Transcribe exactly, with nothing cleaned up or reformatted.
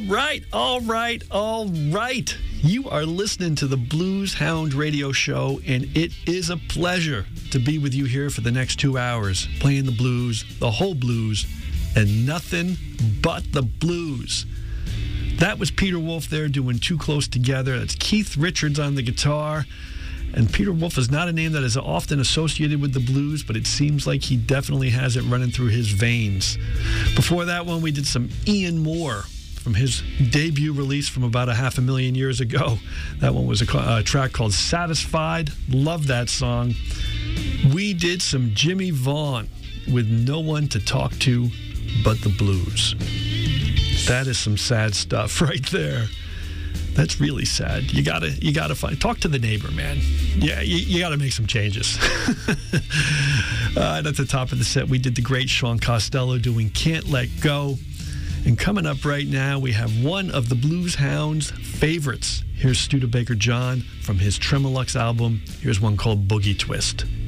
right, all right, all right. You are listening to the Blues Hound Radio Show, and it is a pleasure to be with you here for the next two hours, playing the blues, the whole blues, and nothing but the blues. That was Peter Wolf there doing Too Close Together. That's Keith Richards on the guitar. And Peter Wolf is not a name that is often associated with the blues, but it seems like he definitely has it running through his veins. Before that one, we did some Ian Moore from his debut release from about a half a million years ago. That one was a, a track called Satisfied. Love that song. We did some Jimmy Vaughn with No One to Talk to But the Blues. That is some sad stuff right there. That's really sad. You gotta, you gotta find. Talk to the neighbor, man. Yeah, you, you gotta make some changes. uh, and at the top of the set, we did the great Sean Costello doing "Can't Let Go." And coming up right now, we have one of the Blues Hounds' favorites. Here's Studebaker John from his Tremolux album. Here's one called Boogie Twist.